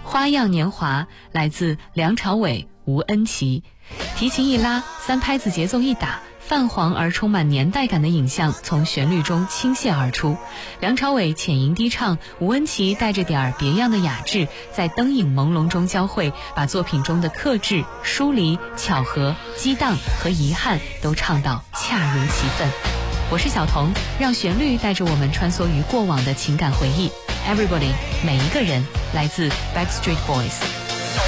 花样年华来自梁朝伟、吴恩琪，提琴一拉，三拍子节奏一打，泛黄而充满年代感的影像从旋律中倾泻而出。梁朝伟浅吟低唱，吴恩琪带着点儿别样的雅致，在灯影朦胧中交汇，把作品中的克制、疏离、巧合、激荡和遗憾都唱到恰如其分。我是小童，让旋律带着我们穿梭于过往的情感回忆。Everybody， 每一个人，来自 Backstreet Boys。